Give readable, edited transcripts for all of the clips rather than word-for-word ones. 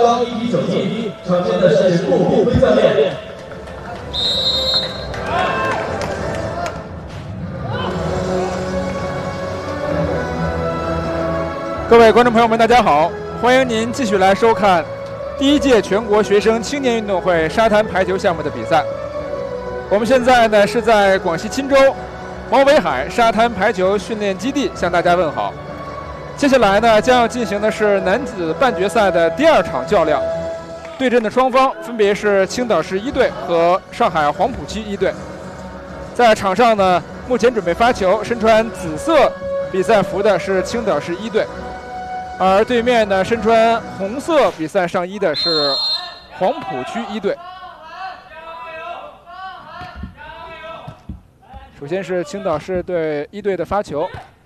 高1.91米，场前的是顾鸿飞教练。 各位观众朋友们，大家好，欢迎您继续来收看第1届全国学生青年运动会沙滩排球项目的比赛。我们现在呢是在广西钦州毛尾海沙滩排球训练基地向大家问好。接下来呢将要进行的是男子半决赛的第2场较量，对阵的双方分别是青岛市1队和上海黄埔区1队。在场上呢，目前准备发球，身穿紫色比赛服的是青岛市1队。而对面呢，身穿红色比赛上衣的是黄埔区1队。首先是青岛市队1队的发球，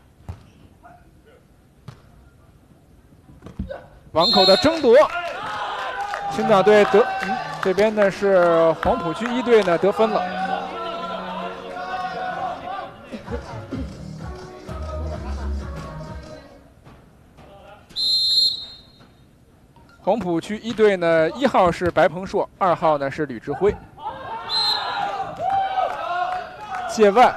网口的争夺，青岛队这边呢是黄埔区1队呢得分了。黄埔区1队呢，1号是白鹏硕，2号呢是吕志辉。界外，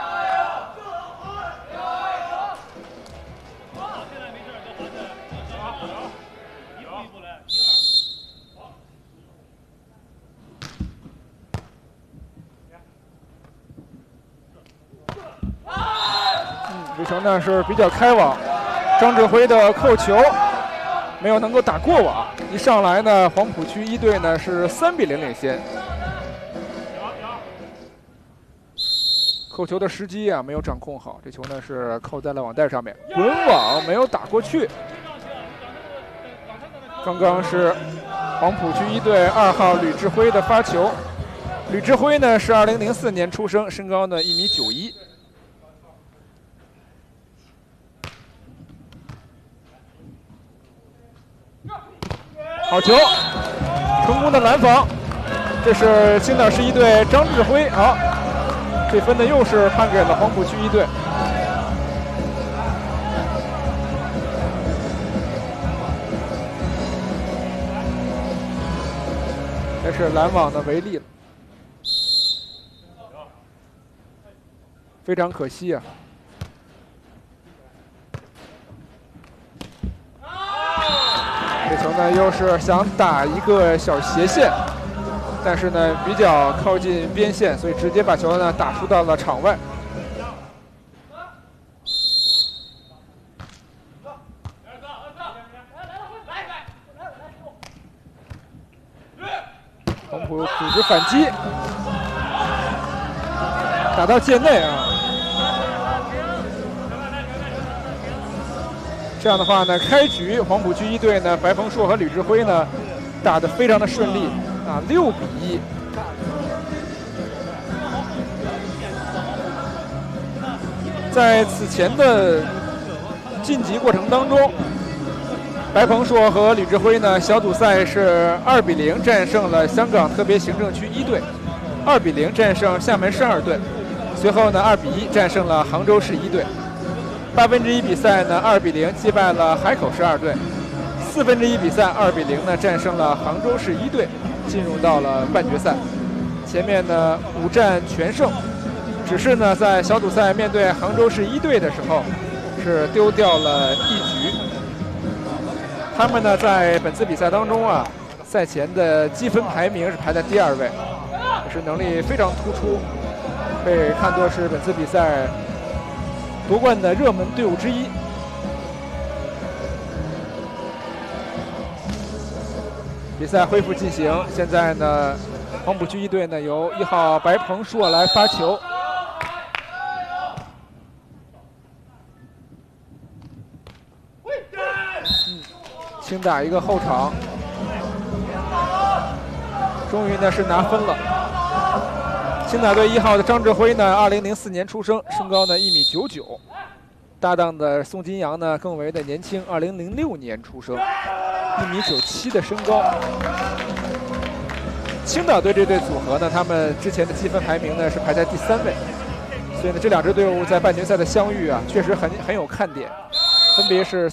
这球呢是比较开网，张志辉的扣球没有能够打过网，一上来呢，黄埔区1队呢是3比0领先。扣球的时机啊没有掌控好，这球呢是扣在了网带上面，滚网没有打过去。刚刚是黄埔区1队2号吕志辉的发球，吕志辉呢是2004年出生，身高呢1.91米。好球，成功的拦防，这是青岛市1队张志辉。好，这分呢又是判给了黄埔区1队。这是拦网的违例了，非常可惜啊。这球呢又是想打一个小斜线，但是呢比较靠近边线，所以直接把球呢打出到了场外。黄埔组织反击，打到界内啊。这样的话呢，开局黄埔区1队呢，白鹏硕和吕志辉呢打得非常的顺利啊，6比1。在此前的晋级过程当中，白鹏硕和吕志辉呢小组赛是2比0战胜了香港特别行政区1队，2比0战胜厦门市2队，随后呢2比1战胜了杭州市1队。1/8比赛呢2比0击败了海口市2队，1/4比赛2比0呢战胜了杭州市1队，进入到了半决赛。前面呢5战全胜，只是呢在小组赛面对杭州市1队的时候是丢掉了1局。他们呢在本次比赛当中啊，赛前的积分排名是排在第2位，也是能力非常突出，被看作是本次比赛夺冠的热门队伍之一。比赛恢复进行，现在呢，黄埔区1队呢由1号白鹏硕来发球。轻打一个后场，终于呢是拿分了。青岛队1号的张志辉呢，2004年出生，身高呢1.99米。搭档的宋金阳呢更为的年轻，2006年出生，1.97米的身高。青岛队这对组合呢，他们之前的积分排名呢是排在第3位，所以呢这2支队伍在半决赛的相遇啊，确实很有看点，分别是